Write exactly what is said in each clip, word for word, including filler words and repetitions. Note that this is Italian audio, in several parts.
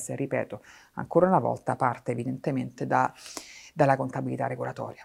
questa, ripeto, ancora una volta parte evidentemente da, dalla contabilità regolatoria.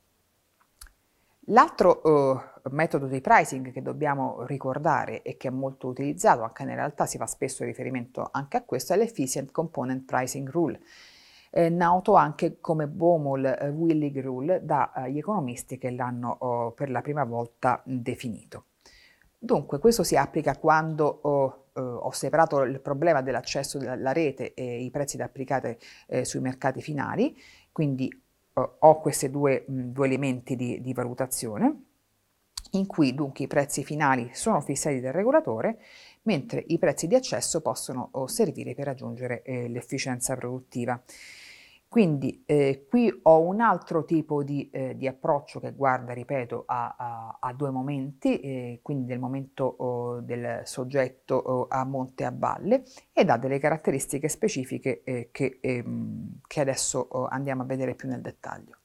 L'altro uh, metodo di pricing che dobbiamo ricordare e che è molto utilizzato, anche in realtà si fa spesso riferimento anche a questo, è l'Efficient Component Pricing Rule, eh, noto anche come Baumol-Willig Rule dagli economisti che l'hanno uh, per la prima volta definito. Dunque, questo si applica quando ho, uh, ho separato il problema dell'accesso alla rete e i prezzi da applicare eh, sui mercati finali, quindi ho questi due, due elementi di, di valutazione, in cui dunque i prezzi finali sono fissati dal regolatore, mentre i prezzi di accesso possono servire per raggiungere eh, l'efficienza produttiva. Quindi eh, qui ho un altro tipo di, eh, di approccio che guarda, ripeto, a, a, a due momenti, eh, quindi del momento oh, del soggetto oh, a monte e a valle, ed ha delle caratteristiche specifiche eh, che, ehm, che adesso oh, andiamo a vedere più nel dettaglio.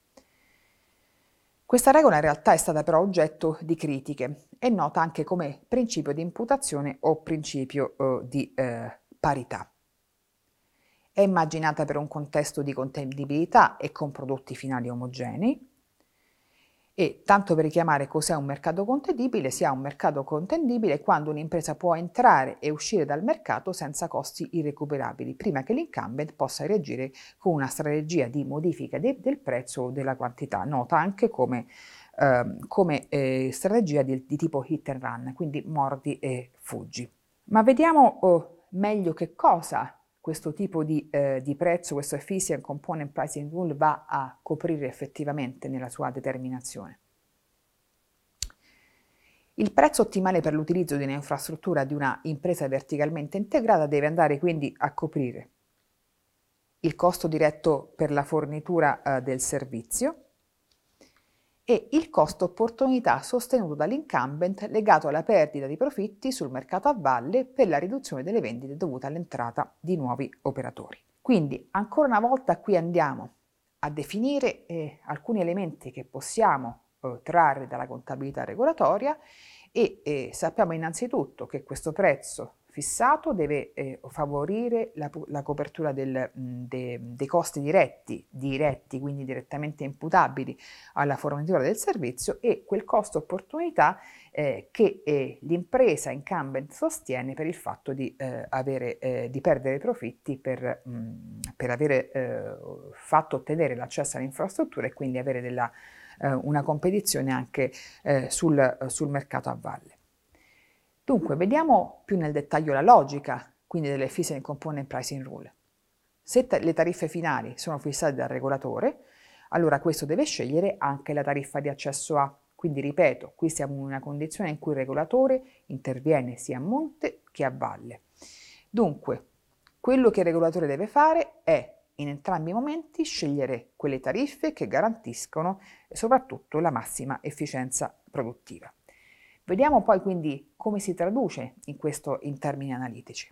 Questa regola in realtà è stata però oggetto di critiche, è nota anche come principio di imputazione o principio oh, di eh, parità. È immaginata per un contesto di contendibilità e con prodotti finali omogenei e, tanto per richiamare cos'è un mercato contendibile, si ha un mercato contendibile quando un'impresa può entrare e uscire dal mercato senza costi irrecuperabili, prima che l'incumbent possa reagire con una strategia di modifica de- del prezzo o della quantità, nota anche come, eh, come eh, strategia di, di tipo hit and run, quindi mordi e fuggi. Ma vediamo oh, meglio che cosa questo tipo di, eh, di prezzo, questo Efficient Component Pricing Rule va a coprire effettivamente nella sua determinazione. Il prezzo ottimale per l'utilizzo di un'infrastruttura di una impresa verticalmente integrata deve andare quindi a coprire il costo diretto per la fornitura eh, del servizio e il costo opportunità sostenuto dall'incumbent legato alla perdita di profitti sul mercato a valle per la riduzione delle vendite dovute all'entrata di nuovi operatori. Quindi ancora una volta qui andiamo a definire eh, alcuni elementi che possiamo eh, trarre dalla contabilità regolatoria e eh, sappiamo innanzitutto che questo prezzo fissato deve eh, favorire la, la copertura del, mh, de, dei costi diretti, diretti, quindi direttamente imputabili alla fornitura del servizio, e quel costo opportunità eh, che eh, l'impresa incumbent sostiene per il fatto di, eh, avere, eh, di perdere profitti per, mh, per avere eh, fatto ottenere l'accesso all'infrastruttura e quindi avere della, eh, una competizione anche eh, sul, sul mercato a valle. Dunque, vediamo più nel dettaglio la logica, quindi dell'Efficient Component Pricing Rule. Se le tariffe finali sono fissate dal regolatore, allora questo deve scegliere anche la tariffa di accesso A. Quindi, ripeto, qui siamo in una condizione in cui il regolatore interviene sia a monte che a valle. Dunque, quello che il regolatore deve fare è, in entrambi i momenti, scegliere quelle tariffe che garantiscono soprattutto la massima efficienza produttiva. Vediamo poi quindi come si traduce in questo in termini analitici.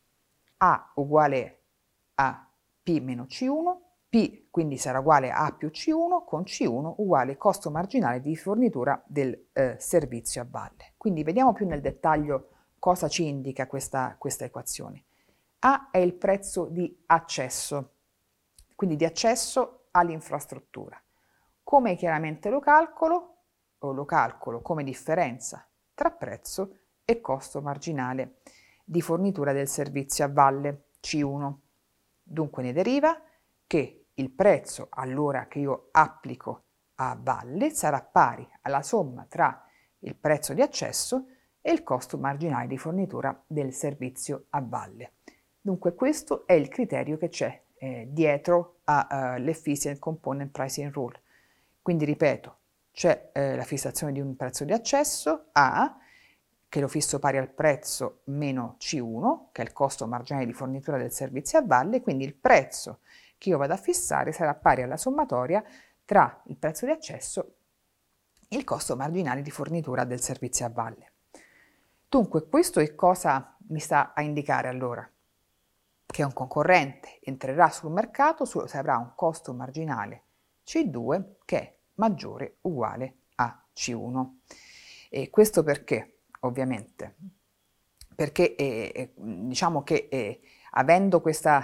A uguale a P meno C uno, P quindi sarà uguale a A più C uno, con C uno uguale costo marginale di fornitura del eh, servizio a valle. Quindi vediamo più nel dettaglio cosa ci indica questa, questa equazione. A è il prezzo di accesso, quindi di accesso all'infrastruttura. Come chiaramente lo calcolo? O lo calcolo come differenza tra prezzo e costo marginale di fornitura del servizio a valle, C uno. Dunque ne deriva che il prezzo all'ora che io applico a valle sarà pari alla somma tra il prezzo di accesso e il costo marginale di fornitura del servizio a valle. Dunque questo è il criterio che c'è eh, dietro all'Efficient Component Pricing Rule. Quindi ripeto, c'è eh, la fissazione di un prezzo di accesso A, che lo fisso pari al prezzo meno C uno, che è il costo marginale di fornitura del servizio a valle, quindi il prezzo che io vado a fissare sarà pari alla sommatoria tra il prezzo di accesso e il costo marginale di fornitura del servizio a valle. Dunque, questo che cosa mi sta a indicare allora? Che un concorrente entrerà sul mercato se avrà un costo marginale C due che è maggiore o uguale a C uno. E questo perché? Ovviamente perché eh, diciamo che eh, avendo questa